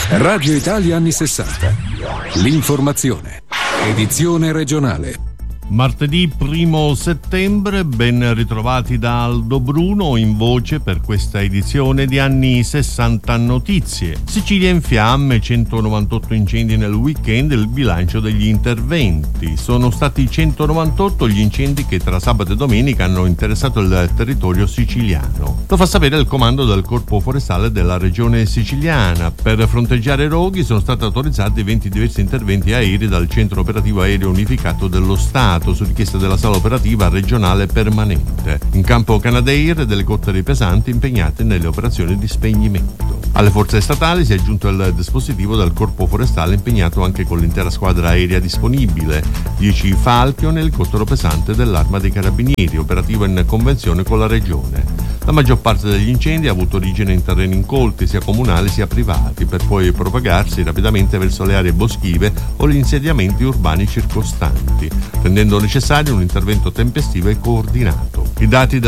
Radio Italia anni 60. L'informazione. Edizione regionale. Martedì 1 settembre, ben ritrovati da Aldo Bruno in voce per questa edizione di Anni 60 Notizie. Sicilia in fiamme, 198 incendi nel weekend, il bilancio degli interventi. Sono stati 198 gli incendi che tra sabato e domenica hanno interessato il territorio siciliano. Lo fa sapere il comando del Corpo Forestale della regione siciliana. Per fronteggiare i roghi sono stati autorizzati 20 diversi interventi aerei dal Centro Operativo Aereo Unificato dello Stato, su richiesta della sala operativa regionale permanente. In campo Canadair, delle elicotteri pesanti impegnati nelle operazioni di spegnimento. Alle forze statali si è aggiunto il dispositivo del Corpo Forestale impegnato anche con l'intera squadra aerea disponibile, 10 Falcon e elicottero pesante dell'Arma dei Carabinieri, operativo in convenzione con la regione. La maggior parte degli incendi ha avuto origine in terreni incolti, sia comunali sia privati, per poi propagarsi rapidamente verso le aree boschive o gli insediamenti urbani circostanti, rendendo necessario un intervento tempestivo e coordinato. I dati